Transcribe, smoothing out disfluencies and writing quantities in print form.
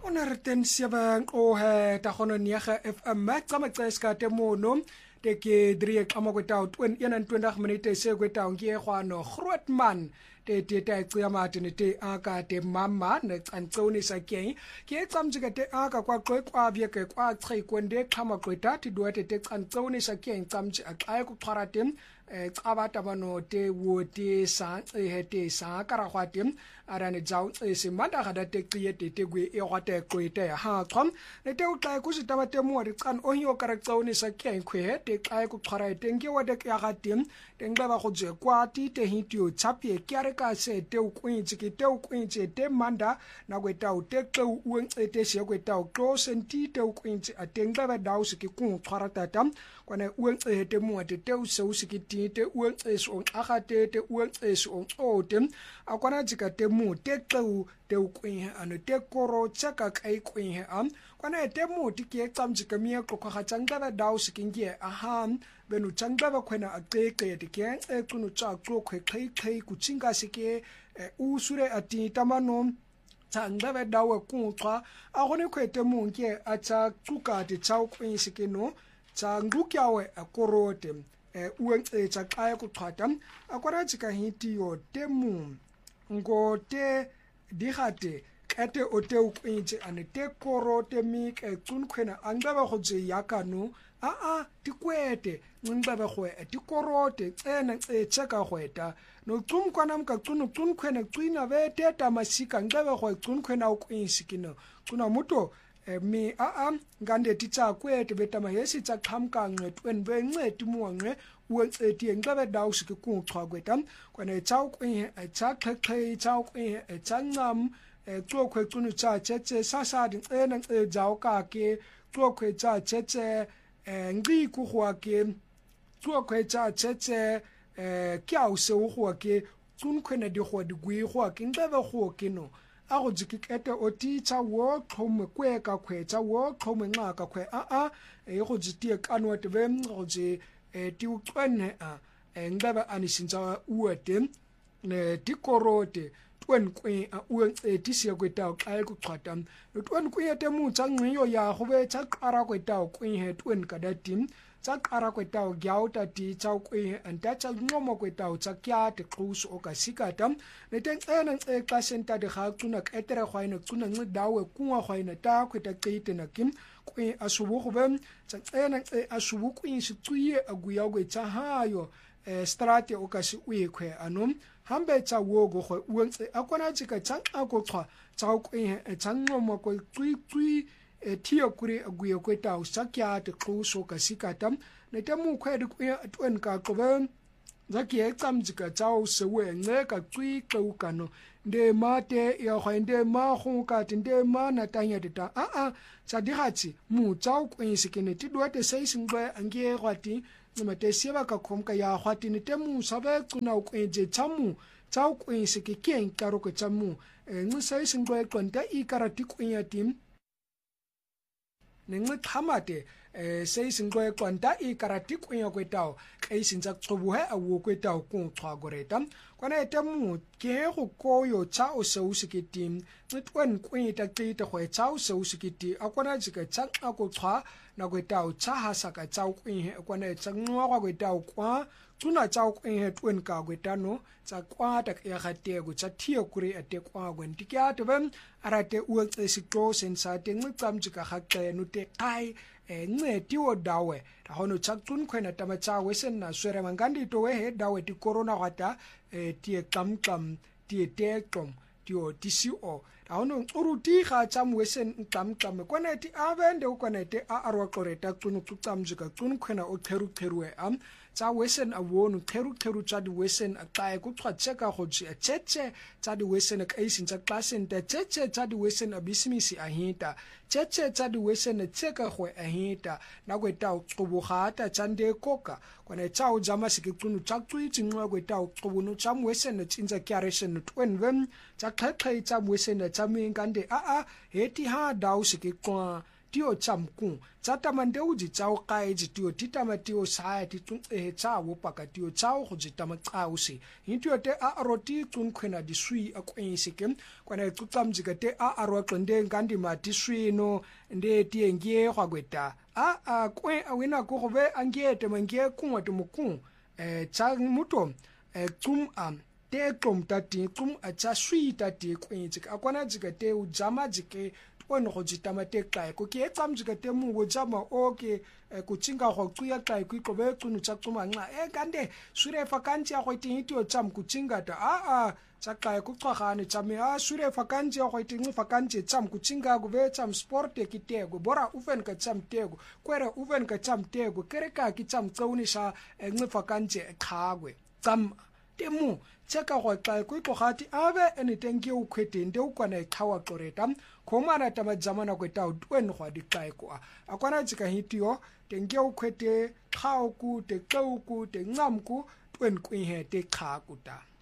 Onerten 7 ohe ta khono niega FM matsa matseska te mono te ke 3 kama kwetao 21 minute se kwetao ngie khwano Grootman te ta tsia matene te aka te mama ne tsantsoni sa ke tsamjika te aka kwa kwa bye ke kwa tsi kwende khama kweta ti duate te tsantsoni sa ke tsamji aqai ku khwarate qabata bano te wote sa hete sa karagwate arane jaw se manda gada te qiete te gwe e gwate kwete ha qham ne te uqa ku sitaba te mo ri qan o hyo karaktsoni sa ke khwe te qai ku khwara te nge wade ke agatim te ngaba go je kwati te hitio chapie kyare ka se te ukwinti ke te ukwinti te manda na kweta u te qeu uente se kweta u klo senti te ukwinti atengaba daw se ke ku khwara tata kwana uente te mo te se usikiti te uente so agate te uente so ote akwana jika te mu te qeu te ukwinhe ano te koro tsaka kai kwinhe kwana te mu ti ke tsamjika mie kokha tsangaba daw se kingie aham benu tsangaba khwena aqeqe te ke equnu tsa qo khwe kuchinga sike usure ati tamano tsangaba daw kuqwa agone khwete mu nke atsa tsuka te tsau kwinsike no tsa ngukyawe akorote uente tsa qaya ku qhata akwara tsika hitiyo te mu ngote digate kate ote ukwinti ane te korote mike tsunkhwena angaba go tse yakano tikwete ngcaba go tikorote tsena tseka gweta no tsumkwana mka tsunkhwena tsina be teta masika ngaba go tsunkhwena ukwinsikino tsuna muto mi ngande titsa kwete betama yesi tsa qhamka nqetweni bencedi muwanqe uentsetie ngcabe dawusike kuxhwa kweta kwana tsaw kwinhe tsa qheqhe tsaw kwinhe tsa ncam xokhwe tsunu tsa tshetse sasadi ncena ncejaw kake xokhwe tsa tshetse ngci ku khwake xokhwe tsa tshetse kyau se u khwake tsunkhwena di khwa di gwi khwake ngcabe khwokino a go jikikete o titsa wo tlhome kweka khwetsa wo tlhome nqaka khwe e go jitie kanwa te be go je ti uqwene ngaba anisinza uwete ne tikorote twen kwe uentse siya kweta xa kuqhata twen kuyete mutsa ngqiyo ya go be tsa qara kweta kwe he twen kadatim tsa qara kweta gyauta ti tsa kwe anta tsa ngomo kweta tsa kya te qhuso o kasikata ne tenxena xa senta de ga tsuna ketere khwaina tsuna nqidawe kuwa khwaina ta kweta qite na kim kwe asubu go be tsa tsena asubu kwe sitsuye aguya go tsa hayo strate o ka se uekhwe anom hambe tsa wogo go uentse akwana tsika tsa go xwa tsa kwe tsa ngomo ko tsui tiyo kuri aguya kweta usakya te qhuso kasikata ne temu khwedi kwe twen ka qobe zaki ecamjika tsa sewe ngeka tsui qeukano nde mate ya khwende ma khunka tinde ma natanya dita tsa digatsi mu tsa kwensikene ti dote seisingwe angie gwati nmate siba ka khomka ya gwati ne temu sabe tsuna kwenje tsamu tsa kwensike ken karo ko tsamu ngisayisingwe qonta ikarati kwenyatim nengxhamate seyisingwe qonta ikarati kwenya kwetao kaisinza qobuhe awu kwetao kunxwa goreta kwana etemu ke go koyo tsa o seusikitim tsitwen kweta qita go tsa o seusikiti akwana jika tsa ko xwa na kwetao tsa hasaka tsa kwenye kwana tsa ngwa kwetao kwa tuna tsa kwenye twen ka kwetano tsa kwata ya gatego tsa thiyo kuri ate kwa gwentikya tebe arate uentse siklo sensa te ngcamjika gaqeno te kai ncedi wo dawe ta hono tsaktun khwena tama tsa wesen na swere mangandi to we he dawe ti corona gata ti qamqam ti teqom tio TCO ta hono uruti ga tsa wesen qamqam kwana ti abende ukwana te arwa qoreta tsunu tsamjika tsun khwena o qheruqherwe tsa wesen awonu qheruqheru tsa di wesen aqae ku tshwatsheka go tshetse tsa di wesen ka isin tsa klasen ta tshetse tsa di wesen abisimisi ahita tshetse tsa di wesen tseka go ahita na kweta o qobogata tsa nde koka kwana tsa o jama sikitsunu tsa tswitsi ngwa kweta o qobunu tsa wesen tsinza kyaresen twenven tsa qheqhe tsa wesen tsa mingande heti ha daw sikikwa tio chamku tsata mandeu di tsao kae di tio titama tio sae ti tsa wo paka tio tsao go di tama tsausi intio te a roti tun khwena di sui a kwensike kwana tsutamjika te a ro qende ngandi mati sui no nde tie ngie gwa kweta a kwe a wena go go be angete mangie kungwa te mukung tsa muto tsum te tlom tati tsum a tsa sui tati kwensike akwana jika te u jama jike ono go jitama te kae ko ke tsamjika te mu go jama oke kuchinga go tsuya kae ku qobe tsunu tsa tsuma nxa kande sure fa kantsi ya go itintio tsam kuchinga ta tsa kae ku xwagane tsame sure fa kantsi ya go itingi fa kantsi tsam kuchinga go be tsam sport ke tego bora ufen ka tsam tego kwere ufen ka tsam tego kere ka ki tsam tsaunisha ngi fa kantsi xagwe tsam temu tseka go xa ku tlogati abe anything ke o khwetende o kwana xawa xoreta khomana tama jamana kweta utwen go di xaiko akwana tsika hitio tenge o khwete xao ku te xau ku te ngam ku twen ku he te xa kuta